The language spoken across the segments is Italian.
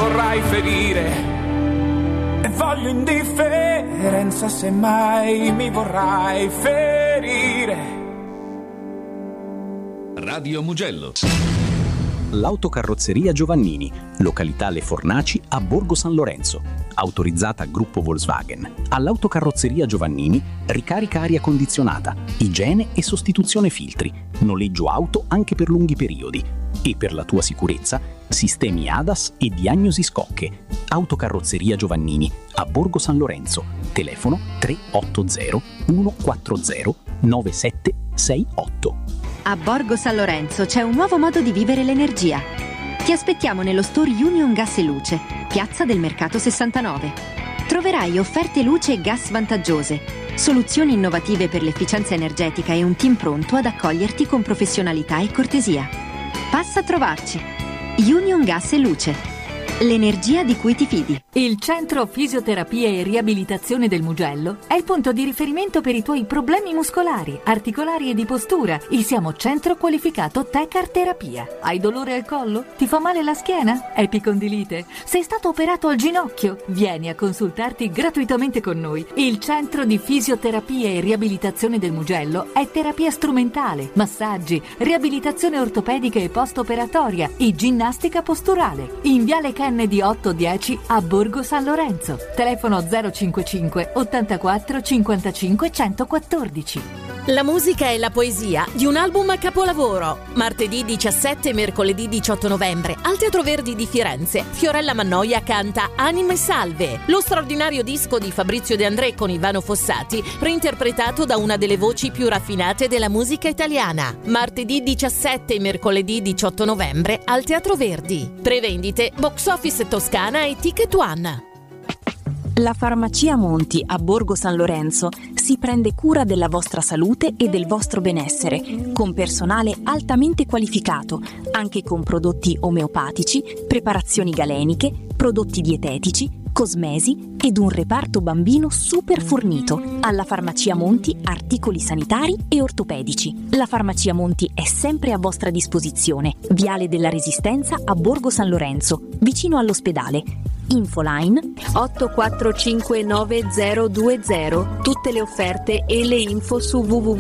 vorrai ferire e voglio indifferenza se mai mi vorrai ferire. Radio Mugello. L'Autocarrozzeria Giovannini, località Le Fornaci a Borgo San Lorenzo, autorizzata Gruppo Volkswagen. All'Autocarrozzeria Giovannini, ricarica aria condizionata, igiene e sostituzione filtri, noleggio auto anche per lunghi periodi e per la tua sicurezza, sistemi ADAS e diagnosi scocche. Autocarrozzeria Giovannini a Borgo San Lorenzo, telefono 380 140 9768. A Borgo San Lorenzo c'è un nuovo modo di vivere l'energia. Ti aspettiamo nello store Union Gas e Luce, piazza del Mercato 69. Troverai offerte luce e gas vantaggiose, soluzioni innovative per l'efficienza energetica e un team pronto ad accoglierti con professionalità e cortesia. Passa a trovarci. Union Gas e Luce. L'energia di cui ti fidi. Il Centro Fisioterapia e Riabilitazione del Mugello è il punto di riferimento per i tuoi problemi muscolari, articolari e di postura. Il siamo centro qualificato Tecar Terapia. Hai dolore al collo? Ti fa male la schiena? Epicondilite? Sei stato operato al ginocchio? Vieni a consultarti gratuitamente con noi. Il Centro di Fisioterapia e Riabilitazione del Mugello è terapia strumentale, massaggi, riabilitazione ortopedica e post-operatoria e ginnastica posturale. In Viale Kennedy 810 a Borgo San Lorenzo. Telefono 055 84 55 114. La musica e la poesia di un album a capolavoro. Martedì 17 e mercoledì 18 novembre al Teatro Verdi di Firenze. Fiorella Mannoia canta Anime Salve, lo straordinario disco di Fabrizio De André con Ivano Fossati, reinterpretato da una delle voci più raffinate della musica italiana. Martedì 17 e mercoledì 18 novembre al Teatro Verdi. Prevendite Box Office Toscana e Ticket One. La Farmacia Monti a Borgo San Lorenzo si prende cura della vostra salute e del vostro benessere, con personale altamente qualificato, anche con prodotti omeopatici, preparazioni galeniche, prodotti dietetici, cosmesi ed un reparto bambino super fornito. Alla Farmacia Monti articoli sanitari e ortopedici. La Farmacia Monti è sempre a vostra disposizione. Viale della Resistenza a Borgo San Lorenzo, vicino all'ospedale. Infoline 84592020. Tutte le offerte e le info su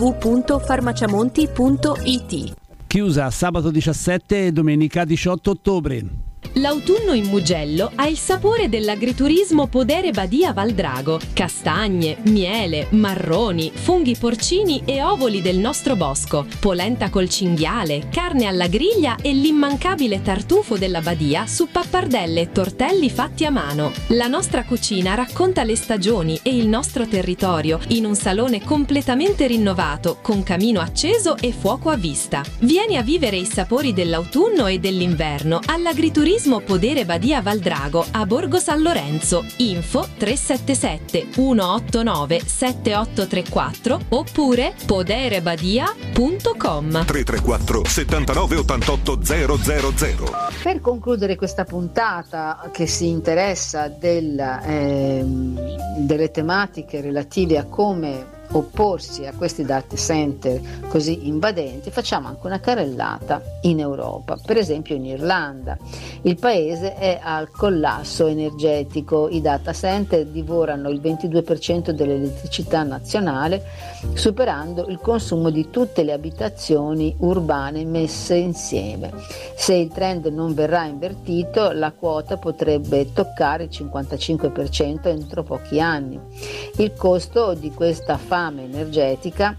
www.farmaciamonti.it. Chiusa sabato 17 e domenica 18 ottobre. L'autunno in Mugello ha il sapore dell'agriturismo Podere Badia Valdrago. Castagne, miele, marroni, funghi porcini e ovoli del nostro bosco, polenta col cinghiale, carne alla griglia e l'immancabile tartufo della Badia su pappardelle e tortelli fatti a mano. La nostra cucina racconta le stagioni e il nostro territorio in un salone completamente rinnovato, con camino acceso e fuoco a vista. Vieni a vivere i sapori dell'autunno e dell'inverno all'agriturismo Podere Badia Valdrago a Borgo San Lorenzo. Info 377 189 7834 oppure poderebadia.com 334 79 88 000. Per concludere questa puntata che si interessa delle tematiche relative a come opporsi a questi data center così invadenti, facciamo anche una carrellata in Europa, per esempio in Irlanda. Il paese è al collasso energetico, i data center divorano il 22% dell'elettricità nazionale, superando il consumo di tutte le abitazioni urbane messe insieme. Se il trend non verrà invertito, la quota potrebbe toccare il 55% entro pochi anni. Il costo di questa fame energetica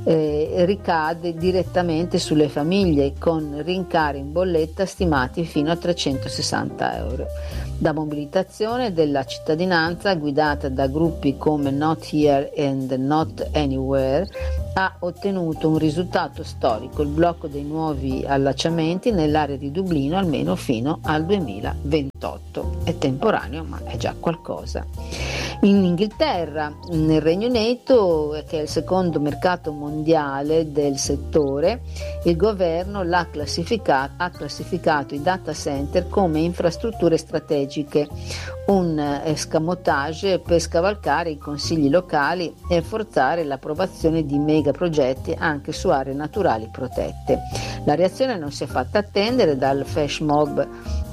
ricade direttamente sulle famiglie, con rincari in bolletta stimati fino a 360 euro. La mobilitazione della cittadinanza, guidata da gruppi come Not Here and Not Anywhere, ha ottenuto un risultato storico: il blocco dei nuovi allacciamenti nell'area di Dublino almeno fino al 2028. È temporaneo, ma è già qualcosa. In Inghilterra, nel Regno Unito, che è il secondo mercato mondiale del settore, il governo ha classificato i data center come infrastrutture strategiche, un escamotage per scavalcare i consigli locali e forzare l'approvazione di megaprogetti anche su aree naturali protette. La reazione non si è fatta attendere. Dal flash mob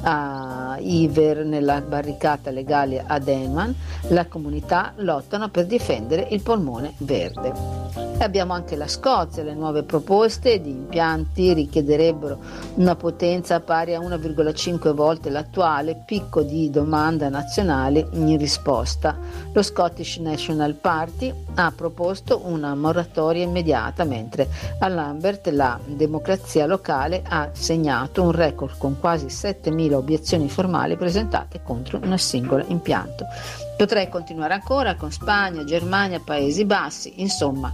a Iver nella barricata legale ad Enman, la comunità lottano per difendere il polmone verde. E abbiamo anche la Scozia. Le nuove proposte di impianti richiederebbero una potenza pari a 1,5 volte l'attuale picco di domanda nazionale. In risposta, lo Scottish National Party ha proposto una moratoria immediata, mentre a Lambert la democrazia locale ha segnato un record con quasi 7.000 obiezioni formali presentate contro un singolo impianto. Potrei continuare ancora con Spagna, Germania, Paesi Bassi, insomma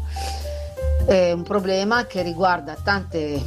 è un problema che riguarda tante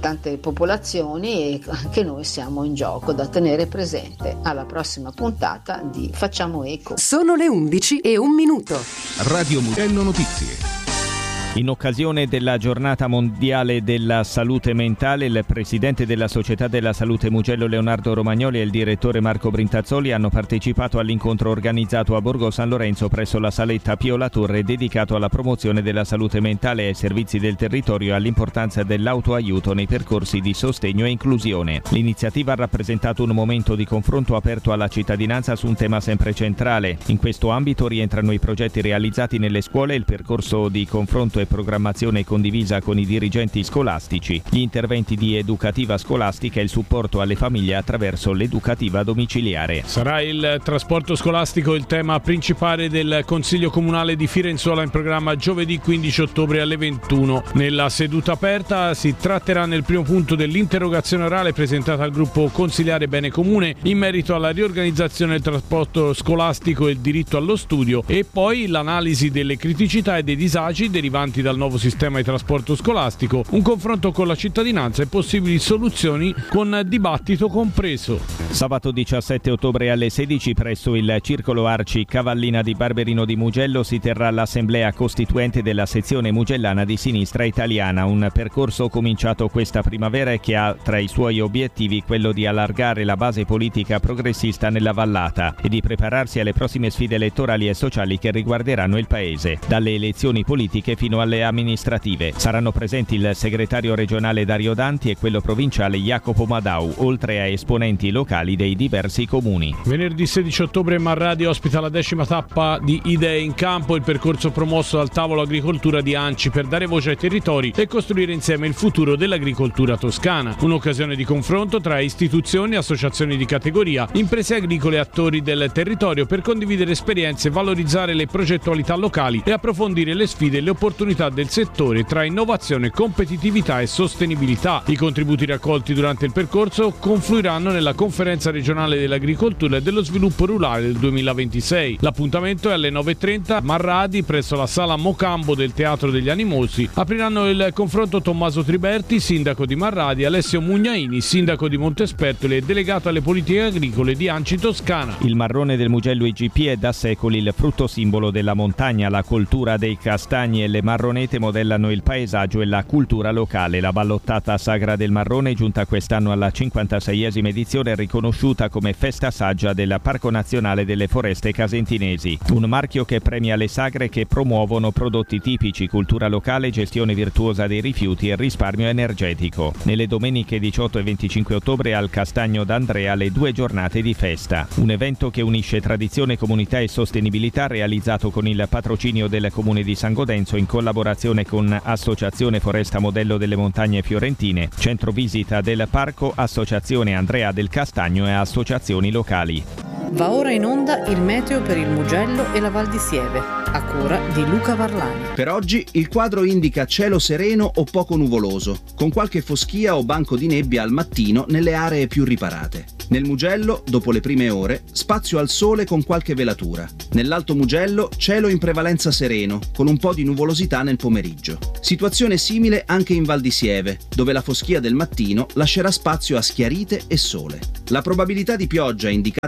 popolazioni e anche noi siamo in gioco, da tenere presente. Alla prossima puntata di Facciamo Eco. Sono le 11:01. Radio Mugello Notizie. In occasione della giornata mondiale della salute mentale, il presidente della Società della Salute Mugello Leonardo Romagnoli e il direttore Marco Brintazzoli hanno partecipato all'incontro organizzato a Borgo San Lorenzo presso la saletta Pio La Torre, dedicato alla promozione della salute mentale ai servizi del territorio e all'importanza dell'autoaiuto nei percorsi di sostegno e inclusione. L'iniziativa ha rappresentato un momento di confronto aperto alla cittadinanza su un tema sempre centrale. In questo ambito rientrano i progetti realizzati nelle scuole, il percorso di confronto e programmazione condivisa con i dirigenti scolastici, gli interventi di educativa scolastica e il supporto alle famiglie attraverso l'educativa domiciliare. Sarà il trasporto scolastico il tema principale del Consiglio Comunale di Firenzuola, in programma giovedì 15 ottobre alle 21. Nella seduta aperta si tratterà nel primo punto dell'interrogazione orale presentata al gruppo consiliare Bene Comune in merito alla riorganizzazione del trasporto scolastico e il diritto allo studio, e poi l'analisi delle criticità e dei disagi derivanti dal nuovo sistema di trasporto scolastico, un confronto con la cittadinanza e possibili soluzioni con dibattito compreso. Sabato 17 ottobre alle 16 presso il Circolo Arci Cavallina di Barberino di Mugello si terrà l'assemblea costituente della sezione mugellana di Sinistra Italiana, un percorso cominciato questa primavera e che ha tra i suoi obiettivi quello di allargare la base politica progressista nella vallata e di prepararsi alle prossime sfide elettorali e sociali che riguarderanno il paese, dalle elezioni politiche fino alle amministrative. Saranno presenti il segretario regionale Dario Danti e quello provinciale Jacopo Madau, oltre a esponenti locali dei diversi comuni. Venerdì 16 ottobre Marradi ospita la 10ª tappa di Idee in Campo, il percorso promosso dal tavolo agricoltura di ANCI per dare voce ai territori e costruire insieme il futuro dell'agricoltura toscana. Un'occasione di confronto tra istituzioni, associazioni di categoria, imprese agricole e attori del territorio per condividere esperienze, valorizzare le progettualità locali e approfondire le sfide e le opportunità del settore tra innovazione, competitività e sostenibilità. I contributi raccolti durante il percorso confluiranno nella conferenza regionale dell'agricoltura e dello sviluppo rurale del 2026. L'appuntamento è alle 9:30 Marradi presso la sala Mocambo del Teatro degli Animosi. Apriranno il confronto Tommaso Triberti, sindaco di Marradi, Alessio Mugnaini, sindaco di Montespertoli e delegato alle politiche agricole di ANCI Toscana. Il marrone del Mugello IGP è da secoli il frutto simbolo della montagna. La coltura dei castagni e le marronete modellano il paesaggio e la cultura locale. La ballottata Sagra del Marrone, giunta quest'anno alla 56esima edizione, è riconosciuta come festa saggia del Parco Nazionale delle Foreste Casentinesi. Un marchio che premia le sagre che promuovono prodotti tipici, cultura locale, gestione virtuosa dei rifiuti e risparmio energetico. Nelle domeniche 18 e 25 ottobre al Castagno d'Andrea le 2 giornate di festa. Un evento che unisce tradizione, comunità e sostenibilità, realizzato con il patrocinio del Comune di San Godenzo in collaborazione con Associazione Foresta Modello delle Montagne Fiorentine, Centro Visita del Parco, Associazione Andrea del Castagno e associazioni locali. Va ora in onda il meteo per il Mugello e la Val di Sieve, a cura di Luca Varlani. Per oggi il quadro indica cielo sereno o poco nuvoloso, con qualche foschia o banco di nebbia al mattino nelle aree più riparate. Nel Mugello, dopo le prime ore, spazio al sole con qualche velatura. Nell'Alto Mugello, cielo in prevalenza sereno, con un po' di nuvolosità nel pomeriggio. Situazione simile anche in Val di Sieve, dove la foschia del mattino lascerà spazio a schiarite e sole. La probabilità di pioggia indicata nei punti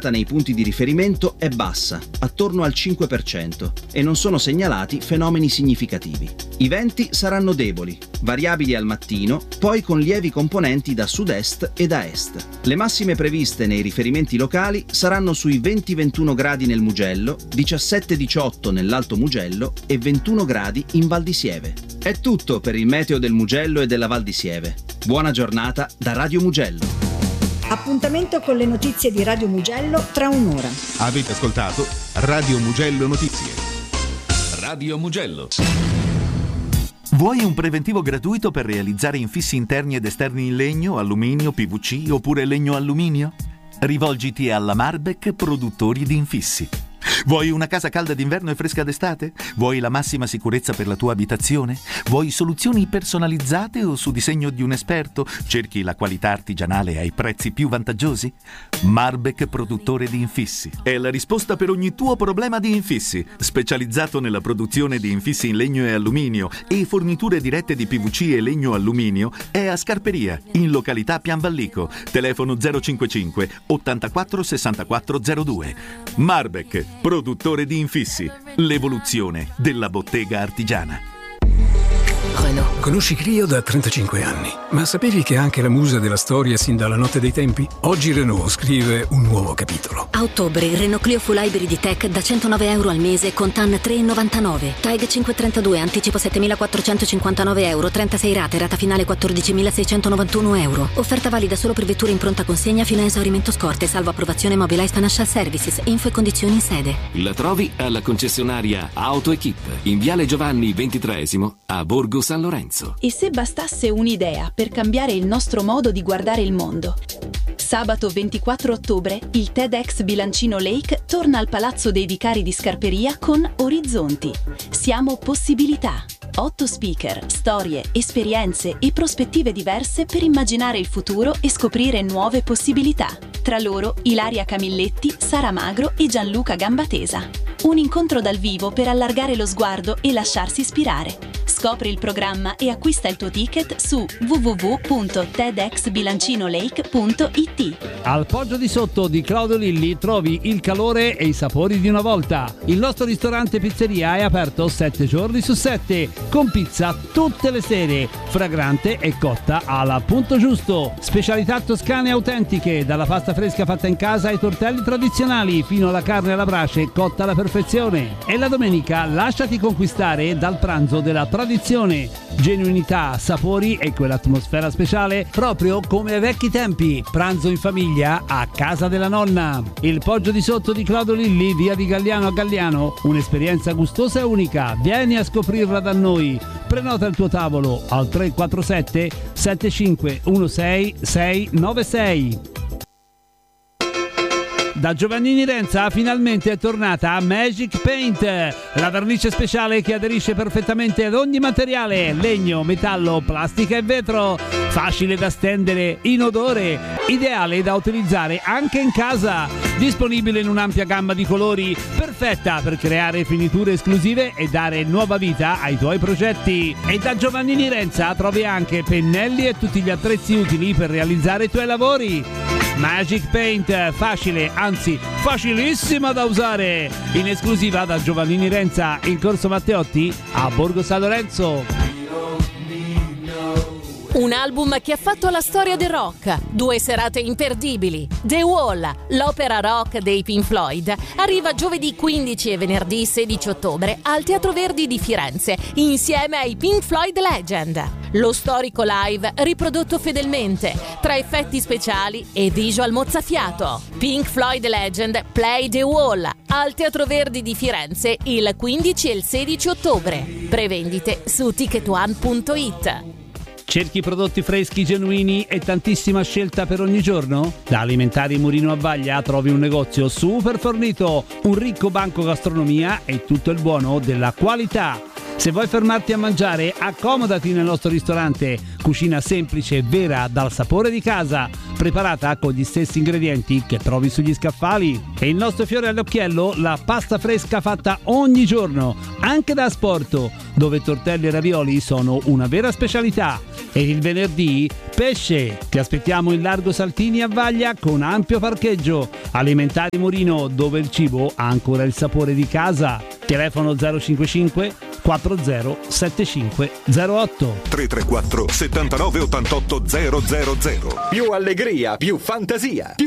punti di riferimento è bassa, attorno al 5%, e non sono segnalati fenomeni significativi. I venti saranno deboli, variabili al mattino, poi con lievi componenti da sud-est e da est. Le massime previste nei riferimenti locali saranno sui 20-21 gradi nel Mugello, 17-18 nell'Alto Mugello e 21 gradi in Val di Sieve. È tutto per il meteo del Mugello e della Val di Sieve. Buona giornata da Radio Mugello. Appuntamento con le notizie di Radio Mugello tra un'ora. Avete ascoltato Radio Mugello Notizie. Radio Mugello. Vuoi un preventivo gratuito per realizzare infissi interni ed esterni in legno, alluminio, PVC oppure legno-alluminio? Rivolgiti alla Marbek Produttori di Infissi. Vuoi una casa calda d'inverno e fresca d'estate? Vuoi la massima sicurezza per la tua abitazione? Vuoi soluzioni personalizzate o su disegno di un esperto? Cerchi la qualità artigianale ai prezzi più vantaggiosi? Marbek Produttore di Infissi è la risposta per ogni tuo problema di infissi. Specializzato nella produzione di infissi in legno e alluminio e forniture dirette di PVC e legno alluminio, è a Scarperia, in località Pianvallico. Telefono 055 84 64 02. Marbek Produttore di Infissi, l'evoluzione della bottega artigiana. Renault. Conosci Clio da 35 anni, ma sapevi che è anche la musa della storia sin dalla notte dei tempi? Oggi Renault scrive un nuovo capitolo. A ottobre il Renault Clio Full Hybrid Tech da €109 al mese con TAN 3,99. TAG 532, anticipo €7.459, 36 rate, rata finale €14.691. Offerta valida solo per vetture in pronta consegna fino a esaurimento scorte, salvo approvazione Mobilize Financial Services. Info e condizioni in sede. La trovi alla concessionaria AutoEquip in Viale Giovanni XXIII a Borgo San Lorenzo. E se bastasse un'idea per cambiare il nostro modo di guardare il mondo? Sabato 24 ottobre il TEDx Bilancino Lake torna al Palazzo dei Vicari di Scarperia con Orizzonti. Siamo possibilità. 8 speaker, storie, esperienze e prospettive diverse per immaginare il futuro e scoprire nuove possibilità. Tra loro Ilaria Camilletti, Sara Magro e Gianluca Gambatesa. Un incontro dal vivo per allargare lo sguardo e lasciarsi ispirare. Scopri il programma e acquista il tuo ticket su www.tedxbilancinolake.it. Al Poggio di Sotto di Claudio Lilli trovi il calore e i sapori di una volta. Il nostro ristorante pizzeria è aperto 7 giorni su 7, con pizza tutte le sere, fragrante e cotta al punto giusto. Specialità toscane autentiche, dalla pasta fresca fatta in casa ai tortelli tradizionali, fino alla carne alla brace cotta alla perfezione. E la domenica lasciati conquistare dal pranzo della tradizione. Genuinità, sapori e quell'atmosfera speciale proprio come ai vecchi tempi. Pranzo in famiglia a casa della nonna. Il Poggio di Sotto di Claudio Lilli, via di Galliano a Galliano, un'esperienza gustosa e unica. Vieni a scoprirla da noi. Prenota il tuo tavolo al 347 7516 696. Da Giovannini Renza finalmente è tornata Magic Paint, la vernice speciale che aderisce perfettamente ad ogni materiale, legno, metallo, plastica e vetro, facile da stendere, inodore, ideale da utilizzare anche in casa, disponibile in un'ampia gamma di colori, perfetta per creare finiture esclusive e dare nuova vita ai tuoi progetti. E da Giovannini Renza trovi anche pennelli e tutti gli attrezzi utili per realizzare i tuoi lavori. Magic Paint, facile, anzi facilissima da usare, in esclusiva da Giovannini Renza in Corso Matteotti a Borgo San Lorenzo. Un album che ha fatto la storia del rock, 2 serate imperdibili. The Wall, l'opera rock dei Pink Floyd, arriva giovedì 15 e venerdì 16 ottobre al Teatro Verdi di Firenze, insieme ai Pink Floyd Legend. Lo storico live riprodotto fedelmente, tra effetti speciali e visual mozzafiato. Pink Floyd Legend Play The Wall, al Teatro Verdi di Firenze il 15 e il 16 ottobre. Prevendite su ticketone.it. Cerchi prodotti freschi, genuini e tantissima scelta per ogni giorno? Da Alimentari Murino a Vaglia trovi un negozio super fornito, un ricco banco gastronomia e tutto il buono della qualità. Se vuoi fermarti a mangiare, accomodati nel nostro ristorante. Cucina semplice e vera dal sapore di casa, preparata con gli stessi ingredienti che trovi sugli scaffali. E il nostro fiore all'occhiello, la pasta fresca fatta ogni giorno, anche da asporto, dove tortelli e ravioli sono una vera specialità. E il venerdì, pesce. Ti aspettiamo in Largo Saltini a Vaglia con ampio parcheggio. Alimentari Morino, dove il cibo ha ancora il sapore di casa. Telefono 055 40 75 08 334 79 88 000. Più allegria, più fantasia.